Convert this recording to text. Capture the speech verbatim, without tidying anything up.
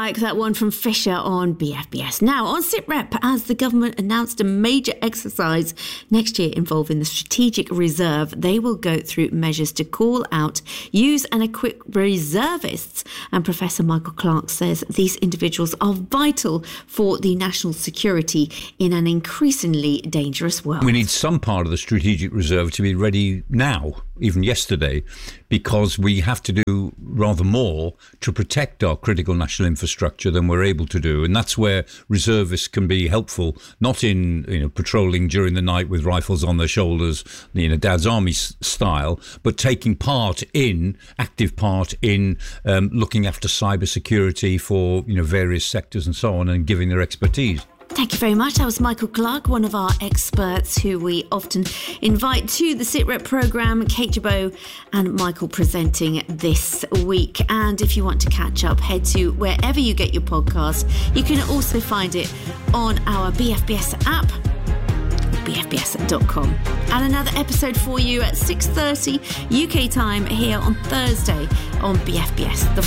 like that one from Fisher on B F B S. Now, on SITREP, as the government announced a major exercise next year involving the Strategic Reserve, they will go through measures to call out, use and equip reservists. And Professor Michael Clark says these individuals are vital for the national security in an increasingly dangerous world. We need some part of the Strategic Reserve to be ready now, even yesterday, because we have to do rather more to protect our critical national infrastructure than we're able to do. And that's where reservists can be helpful, not in, you know, patrolling during the night with rifles on their shoulders, you know, Dad's Army s- style, but taking part in, active part in um, looking after cyber security for, you know, various sectors and so on, and giving their expertise. Thank you very much. That was Michael Clark, one of our experts who we often invite to the SITREP programme. Kate Jabot and Michael presenting this week. And if you want to catch up, head to wherever you get your podcast. You can also find it on our B F B S app, b f b s dot com. And another episode for you at six thirty U K time here on Thursday on B F B S. The